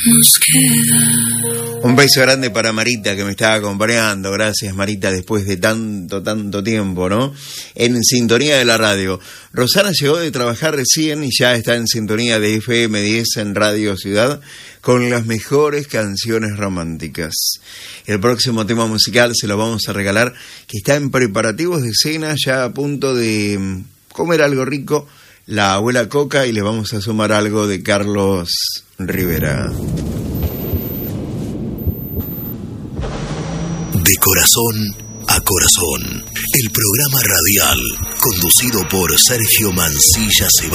nos queda. Un beso grande para Marita, que me estaba acompañando. Gracias, Marita, después de tanto tiempo, ¿no? En sintonía de la radio. Rosana llegó de trabajar recién y ya está en sintonía de FM 10 en Radio Ciudad con las mejores canciones románticas. El próximo tema musical se lo vamos a regalar, que está en preparativos de cena, ya a punto de comer algo rico, la abuela Coca, y le vamos a sumar algo de Carlos Rivera. De corazón a corazón, el programa radial conducido por Sergio Mancilla Ceballos.